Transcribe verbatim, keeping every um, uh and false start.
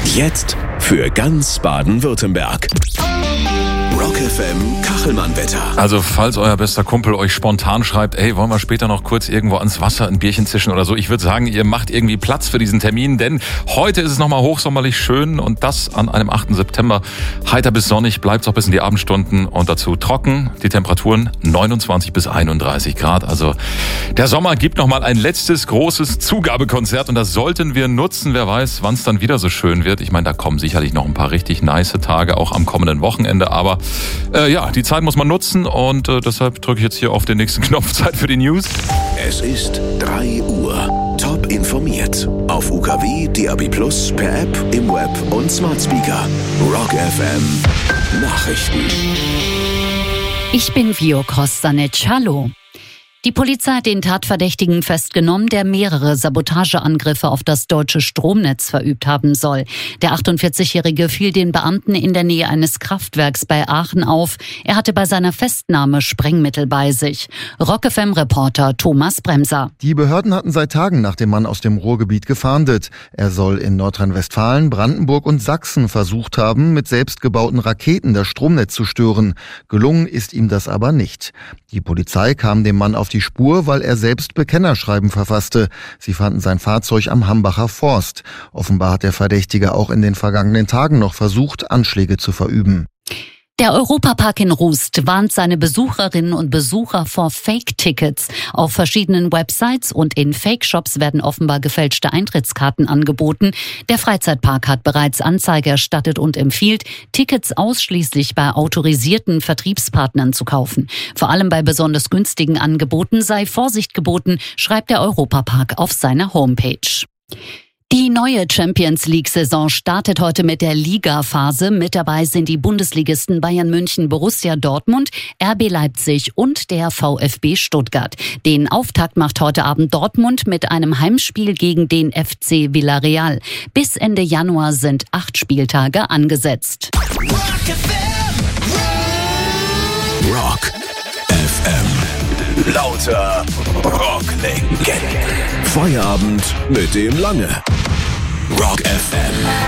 Jetzt für ganz Baden-Württemberg. Rock F M Kachelmann-Wetter. Also falls euer bester Kumpel euch spontan schreibt, ey, wollen wir später noch kurz irgendwo ans Wasser ein Bierchen zischen oder so, ich würde sagen, ihr macht irgendwie Platz für diesen Termin, denn heute ist es nochmal hochsommerlich schön und das an einem achten September. Heiter bis sonnig, bleibt es auch bis in die Abendstunden und dazu trocken. Die Temperaturen neunundzwanzig bis einunddreißig Grad. Also der Sommer gibt nochmal ein letztes großes Zugabekonzert und das sollten wir nutzen. Wer weiß, wann es dann wieder so schön wird. Ich meine, da kommen sicherlich noch ein paar richtig nice Tage, auch am kommenden Wochenende, aber Äh, ja, die Zeit muss man nutzen und äh, deshalb drücke ich jetzt hier auf den nächsten Knopf. Zeit für die News. Es ist drei Uhr. Top informiert. Auf U K W, D A B Plus, per App, im Web und Smart Speaker. Rock F M Nachrichten. Ich bin Vio Kostanic. Hallo. Die Polizei hat den Tatverdächtigen festgenommen, der mehrere Sabotageangriffe auf das deutsche Stromnetz verübt haben soll. Der achtundvierzigjährige fiel den Beamten in der Nähe eines Kraftwerks bei Aachen auf. Er hatte bei seiner Festnahme Sprengmittel bei sich. Rock F M-Reporter Thomas Bremser. Die Behörden hatten seit Tagen nach dem Mann aus dem Ruhrgebiet gefahndet. Er soll in Nordrhein-Westfalen, Brandenburg und Sachsen versucht haben, mit selbstgebauten Raketen das Stromnetz zu stören. Gelungen ist ihm das aber nicht. Die Polizei kam dem Mann auf die Spur, weil er selbst Bekennerschreiben verfasste. Sie fanden sein Fahrzeug am Hambacher Forst. Offenbar hat der Verdächtige auch in den vergangenen Tagen noch versucht, Anschläge zu verüben. Der Europapark in Rust warnt seine Besucherinnen und Besucher vor Fake-Tickets. Auf verschiedenen Websites und in Fake-Shops werden offenbar gefälschte Eintrittskarten angeboten. Der Freizeitpark hat bereits Anzeige erstattet und empfiehlt, Tickets ausschließlich bei autorisierten Vertriebspartnern zu kaufen. Vor allem bei besonders günstigen Angeboten sei Vorsicht geboten, schreibt der Europapark auf seiner Homepage. Die neue Champions-League-Saison startet heute mit der Liga-Phase. Mit dabei sind die Bundesligisten Bayern München, Borussia Dortmund, R B Leipzig und der VfB Stuttgart. Den Auftakt macht heute Abend Dortmund mit einem Heimspiel gegen den F C Villarreal. Bis Ende Januar sind acht Spieltage angesetzt. Rock F M. Lauter Rocklegenden. Feierabend mit dem Lange. Rock F M.